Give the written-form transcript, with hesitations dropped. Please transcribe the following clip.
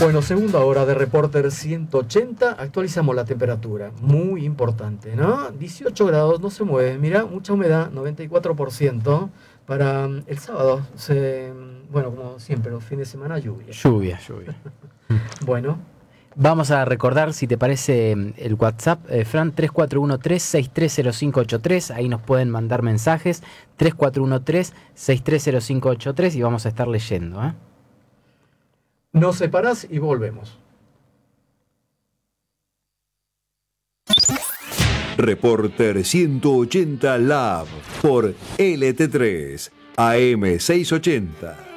Bueno, segunda hora de Reporter 180, actualizamos la temperatura, muy importante, ¿no? 18 grados, no se mueve, mira, mucha humedad, 94%. Para el sábado, bueno, como siempre, los fines de semana, lluvia. Lluvia. Bueno. Vamos a recordar, si te parece, el WhatsApp, Fran, 3413-630583, ahí nos pueden mandar mensajes, 3413-630583 y vamos a estar leyendo, ¿eh? Nos separás y volvemos. Reporter 180 Lab por LT3 AM 680.